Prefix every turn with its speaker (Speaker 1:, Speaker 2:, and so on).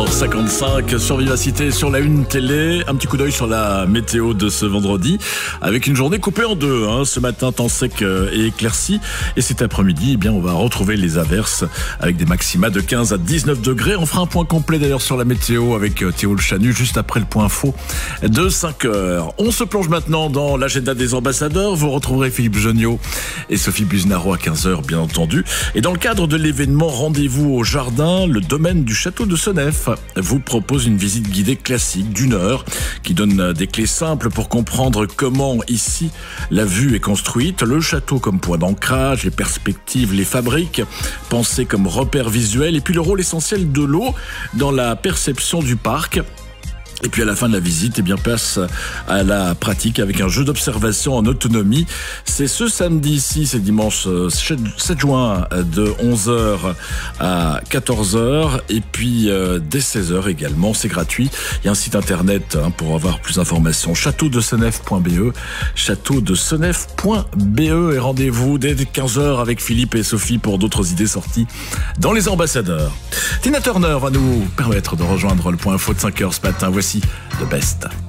Speaker 1: 7h55 sur Vivacité, sur la Une télé. Un petit coup d'œil sur la météo de ce vendredi, avec une journée coupée en deux. Ce matin, temps sec et éclairci. Et cet après-midi, eh bien, on va retrouver les averses avec des maxima de 15 à 19 degrés. On fera un point complet d'ailleurs sur la météo avec Théo Le Chanu juste après le point info de 5h. On se plonge maintenant dans l'agenda des ambassadeurs. Vous retrouverez Philippe Geniot et Sophie Buznaro à 15h, bien entendu. Et dans le cadre de l'événement Rendez-vous au jardin, le domaine du château de Senef vous propose une visite guidée classique d'une heure qui donne des clés simples pour comprendre comment ici la vue est construite, le château comme point d'ancrage, les perspectives, les fabriques, pensées comme repère visuel et puis le rôle essentiel de l'eau dans la perception du parc. Et puis à la fin de la visite, eh bien, passe à la pratique avec un jeu d'observation en autonomie. C'est ce samedi ici, c'est dimanche 7 juin de 11h à 14h et puis dès 16h également, c'est gratuit. Il y a un site internet pour avoir plus d'informations, châteaudesenef.be, châteaudesenef.be et rendez-vous dès 15h avec Philippe et Sophie pour d'autres idées sorties dans les ambassadeurs. Tina Turner va nous permettre de rejoindre le point info de 5h ce matin. Voici The Best.